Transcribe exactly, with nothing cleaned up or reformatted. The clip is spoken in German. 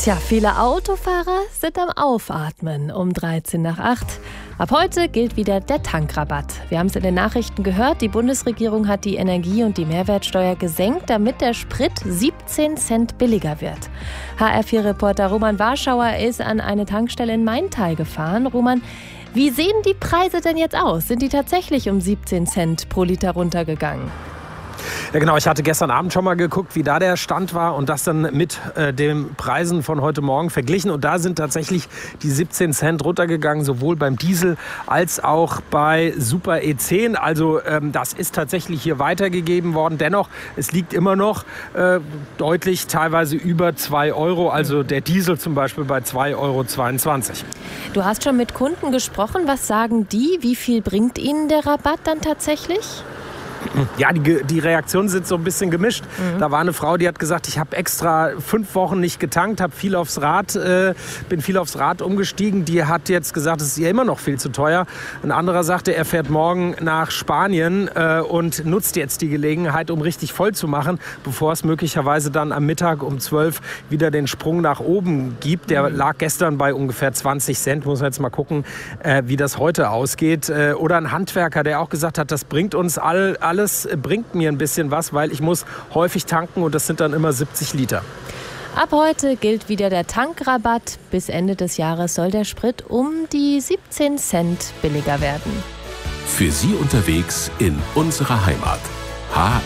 Tja, viele Autofahrer sind am Aufatmen um dreizehn nach acht. Ab heute gilt wieder der Tankrabatt. Wir haben es in den Nachrichten gehört, die Bundesregierung hat die Energie- und die Mehrwertsteuer gesenkt, damit der Sprit siebzehn Cent billiger wird. H R vier Reporter Roman Warschauer ist an eine Tankstelle in Maintal gefahren. Roman, wie sehen die Preise denn jetzt aus? Sind die tatsächlich um siebzehn Cent pro Liter runtergegangen? Ja genau, ich hatte gestern Abend schon mal geguckt, wie da der Stand war und das dann mit äh, den Preisen von heute Morgen verglichen. Und da sind tatsächlich die siebzehn Cent runtergegangen, sowohl beim Diesel als auch bei Super E zehn. Also ähm, das ist tatsächlich hier weitergegeben worden. Dennoch, es liegt immer noch äh, deutlich teilweise über zwei Euro. Also der Diesel zum Beispiel bei zwei Euro zweiundzwanzig. Du hast schon mit Kunden gesprochen. Was sagen die? Wie viel bringt ihnen der Rabatt dann tatsächlich? Ja, die, die Reaktionen sind so ein bisschen gemischt. Mhm. Da war eine Frau, die hat gesagt, ich habe extra fünf Wochen nicht getankt, habe viel aufs Rad, äh, bin viel aufs Rad umgestiegen. Die hat jetzt gesagt, es ist ihr immer noch viel zu teuer. Ein anderer sagte, er fährt morgen nach Spanien äh, und nutzt jetzt die Gelegenheit, um richtig voll zu machen, bevor es möglicherweise dann am Mittag um zwölf wieder den Sprung nach oben gibt. Der mhm. lag gestern bei ungefähr zwanzig Cent. Muss man jetzt mal gucken, äh, wie das heute ausgeht. Äh, oder ein Handwerker, der auch gesagt hat, das bringt uns all, all Alles bringt mir ein bisschen was, weil ich muss häufig tanken und das sind dann immer siebzig Liter. Ab heute gilt wieder der Tankrabatt. Bis Ende des Jahres soll der Sprit um die siebzehn Cent billiger werden. Für Sie unterwegs in unserer Heimat. H